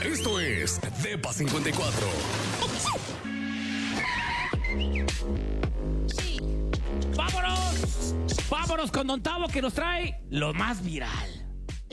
Esto es Depa 54. Sí. ¡Vámonos! Vámonos con Don Tavo que nos trae lo más viral.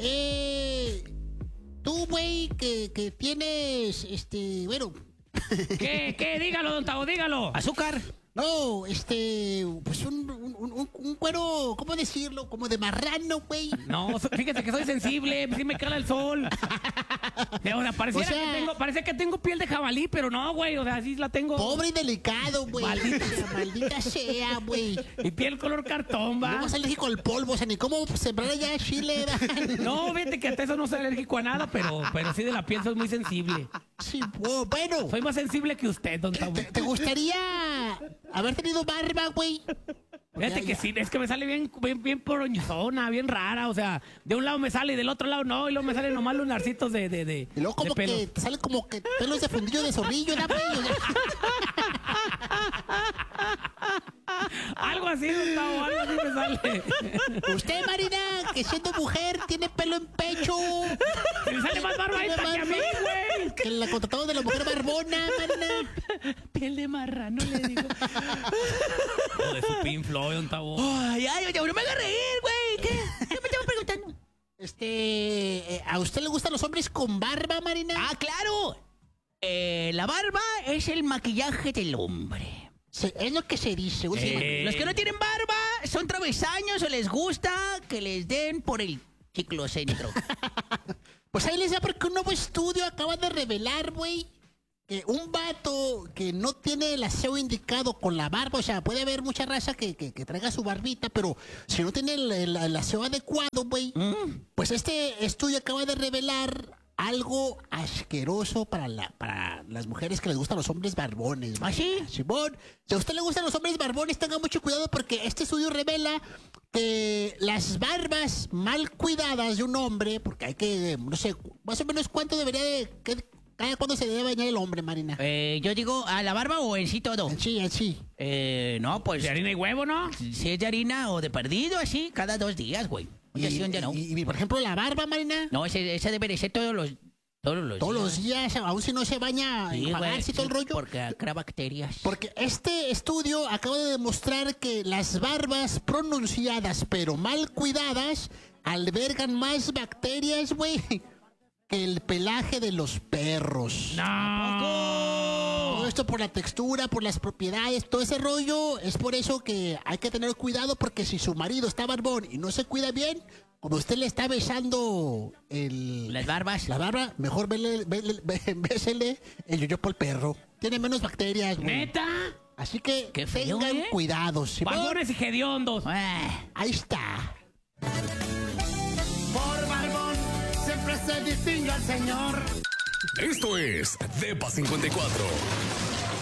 Tú, güey, que tienes, bueno, ¿Qué? Dígalo, Don Tavo, dígalo. Azúcar. no, pues un cuero, ¿cómo decirlo? Como de marrano, güey. No, fíjate que soy sensible, sí me cala el sol. O sea, pareciera O sea- parece que tengo piel de jabalí, pero no, güey, o sea, sí la tengo. Pobre y delicado, güey. Maldita Maldita sea, güey. Y piel color cartón, va. Luego es alérgico al polvo, o sea, ni cómo sembrar allá chile, ¿va? No, fíjate que hasta eso no soy alérgico a nada, pero sí de la piel soy muy sensible. Sí, bueno. Soy más sensible que usted, Don Tavo. ¿Te gustaría haber tenido barba, güey? Fíjate que sí, es que me sale bien poroñzona, bien rara, o sea, de un lado me sale y del otro lado no, y luego me salen nomás los narcitos de Y luego como pelo. que te sale como que pelos de fundillo de zorrillo, ¿no, güey? O sea, Algo así, Don Tavo, algo así me sale. usted, Marina, que siendo mujer tiene pelo en pecho. Me sale más barba esta que a mí, güey. Que la contratamos de la mujer barbona, Marina. Piel de marrano, le digo. O de su Pink Floyd, Don Tavo. Ay, no me haga reír, güey. ¿Qué me estaba preguntando? ¿A usted le gustan los hombres con barba, Marina? Ah, claro. La barba es el maquillaje del hombre. Es lo que se dice últimamente. Los que no tienen barba son travesaños o les gusta que les den por el ciclocentro. Pues ahí les da porque un nuevo estudio acaba de revelar, güey, que un vato que no tiene el aseo indicado con la barba, o sea, puede haber mucha raza que traiga su barbita, pero si no tiene el aseo adecuado, güey, pues este estudio acaba de revelar algo asqueroso para las mujeres que les gustan los hombres barbones. ¿Ah, sí? Simón, si a usted le gustan los hombres barbones, tenga mucho cuidado porque este estudio revela que las barbas mal cuidadas de un hombre, porque hay que, no sé, más o menos cuánto debería de, cada cuándo se debe bañar el hombre, Marina. Yo digo, ¿a la barba o en sí todo? Sí, sí. No, pues De harina y huevo, ¿no? si es de harina o de perdido, así, cada 2 días, güey. Un día sí, un día no. Y, por ejemplo, la barba, Marina, No, ese debe de ser todos los todos los días, aun si no se baña, Sí, enjuagarse y todo el rollo. Porque crea bacterias. Porque este estudio acaba de demostrar que las barbas pronunciadas pero mal cuidadas albergan más bacterias, güey, que el pelaje de los perros. No. Todo esto por la textura, por las propiedades, todo ese rollo. Es por eso que hay que tener cuidado porque si su marido está barbón y no se cuida bien, como usted le está besando Las barbas. la barba, mejor bésele el yoyo por el perro. Tiene menos bacterias, güey. ¿Neta? Así que Qué feo, tengan ¿eh? cuidado. ¿sí? Barbones y hediondos. Ahí está. Por barbón siempre se distingue al señor. Esto es Depa 54.